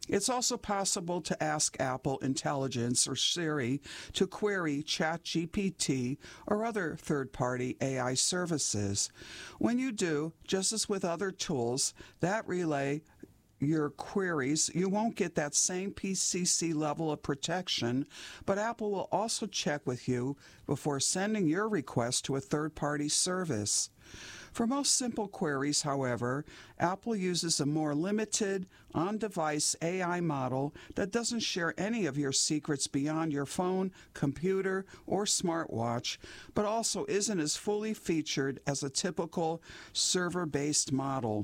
It's also possible to ask Apple Intelligence or Siri to query ChatGPT or other third-party AI services. When you do, just as with other tools that relay your queries, you won't get that same PCC level of protection, but Apple will also check with you before sending your request to a third-party service. For most simple queries, however, Apple uses a more limited, on-device AI model that doesn't share any of your secrets beyond your phone, computer, or smartwatch, but also isn't as fully featured as a typical server-based model.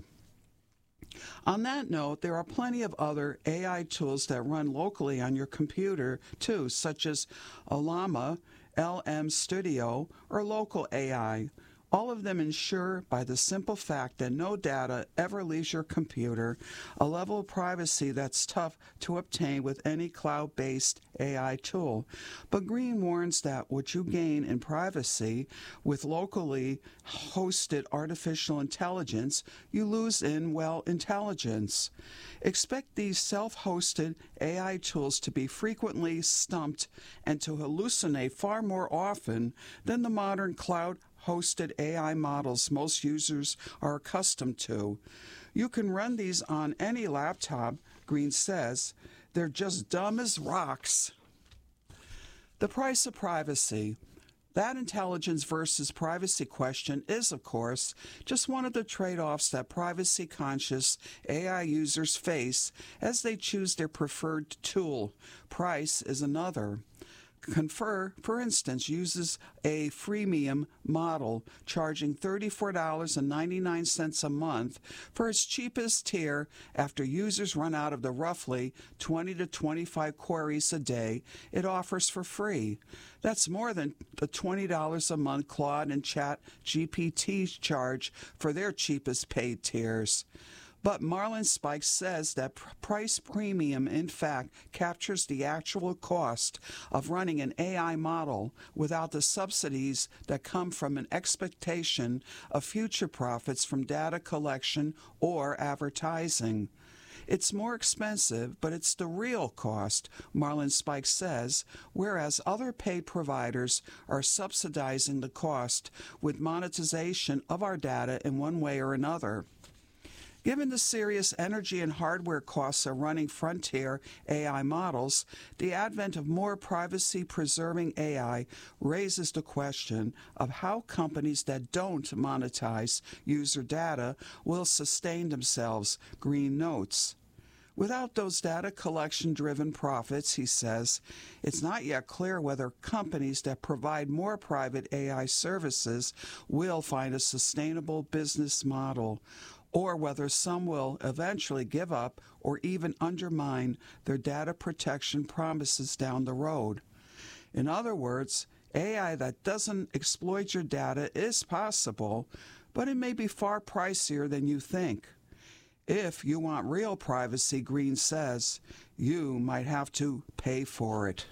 On that note, there are plenty of other AI tools that run locally on your computer, too, such as Llama, LM Studio, or Local AI. All of them ensure, by the simple fact that no data ever leaves your computer, a level of privacy that's tough to obtain with any cloud-based AI tool. But Green warns that what you gain in privacy with locally hosted artificial intelligence, you lose in, well, intelligence. Expect these self-hosted AI tools to be frequently stumped and to hallucinate far more often than the modern cloud-hosted AI models most users are accustomed to. You can run these on any laptop, Green says. They're just dumb as rocks. The price of privacy. That intelligence versus privacy question is, of course, just one of the trade-offs that privacy-conscious AI users face as they choose their preferred tool. Price is another. Confer, for instance, uses a freemium model, charging $34.99 a month for its cheapest tier after users run out of the roughly 20 to 25 queries a day it offers for free. That's more than the $20 a month Claude and ChatGPT charge for their cheapest paid tiers. But Marlinspike says that price premium, in fact, captures the actual cost of running an AI model without the subsidies that come from an expectation of future profits from data collection or advertising. It's more expensive, but it's the real cost, Marlinspike says, whereas other paid providers are subsidizing the cost with monetization of our data in one way or another. Given the serious energy and hardware costs of running frontier AI models, the advent of more privacy-preserving AI raises the question of how companies that don't monetize user data will sustain themselves, Green notes. Without those data collection-driven profits, he says, it's not yet clear whether companies that provide more private AI services will find a sustainable business model, or whether some will eventually give up or even undermine their data protection promises down the road. In other words, AI that doesn't exploit your data is possible, but it may be far pricier than you think. If you want real privacy, Green says, you might have to pay for it.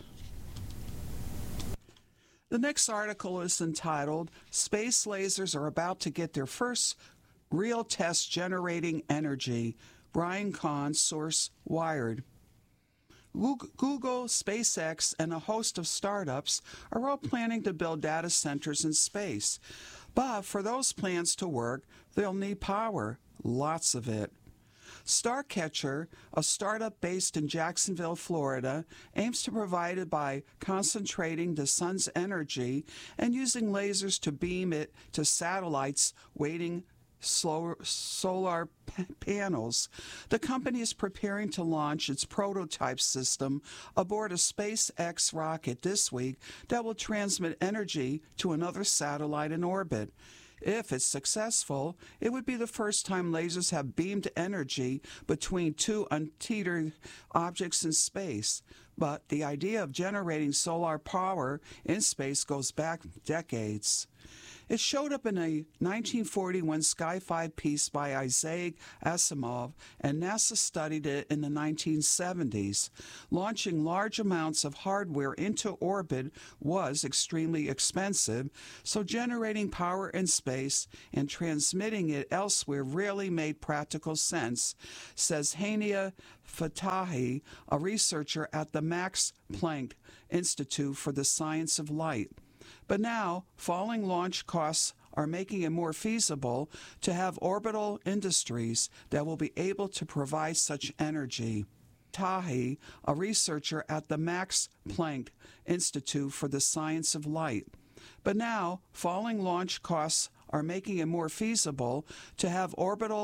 The next article is entitled, Space Lasers Are About to Get Their First Real Test Generating Energy. Brian Kahn, source Wired. Google, SpaceX, and a host of startups are all planning to build data centers in space. But for those plans to work, they'll need power, lots of it. Starcatcher, a startup based in Jacksonville, Florida, aims to provide it by concentrating the sun's energy and using lasers to beam it to satellites waiting solar panels. The company is preparing to launch its prototype system aboard a SpaceX rocket this week that will transmit energy to another satellite in orbit. If it's successful, it would be the first time lasers have beamed energy between two untethered objects in space. But the idea of generating solar power in space goes back decades. It showed up in a 1941 sci-fi piece by Isaac Asimov, and NASA studied it in the 1970s. Launching large amounts of hardware into orbit was extremely expensive, so generating power in space and transmitting it elsewhere really made practical sense, says Hania Fatahi, a researcher at the Max Planck Institute for the Science of Light. But now, falling launch costs are making it more feasible to have orbital industries that will be able to provide such energy. Tahi, a researcher at the Max Planck Institute for the Science of Light. But now, falling launch costs are making it more feasible to have orbital